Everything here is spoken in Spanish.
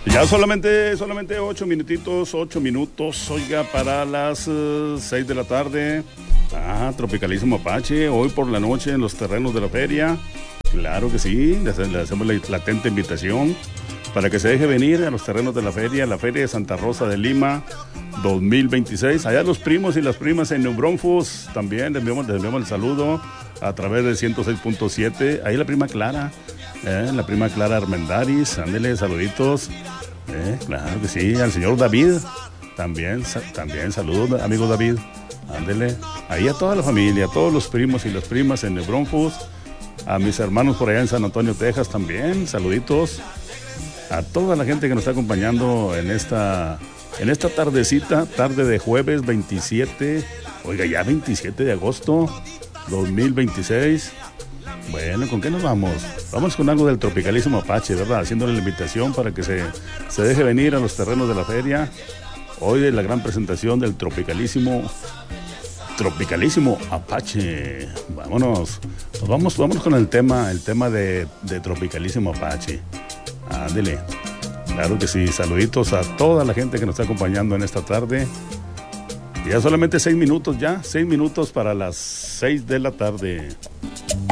Ya solamente 8 minutos, oiga, para las 6 de la tarde. Tropicalísimo Apache, hoy por la noche en los terrenos de la feria. Claro que sí, le hacemos la latente invitación para que se deje venir a los terrenos de la Feria de Santa Rosa de Lima 2026. Allá los primos y las primas en New Braunfels también les enviamos el saludo a través de 106.7. Ahí la prima Clara Armendaris, ándele, saluditos. Claro que sí, al señor David, también saludos, amigo David, ándele, ahí a toda la familia, a todos los primos y las primas en New Braunfels, a mis hermanos por allá en San Antonio, Texas también, saluditos, a toda la gente que nos está acompañando en esta tardecita, tarde de jueves 27, oiga, ya 27 de agosto 2026. Bueno, ¿con qué nos vamos? Vamos con algo del Tropicalísimo Apache, ¿verdad? Haciéndole la invitación para que se deje venir a los terrenos de la feria. Hoy de la gran presentación del Tropicalísimo Apache. Vámonos con el tema de Tropicalísimo Apache. Ándele. Claro que sí, saluditos a toda la gente que nos está acompañando en esta tarde. Ya solamente 6 minutos para las 6 de la tarde.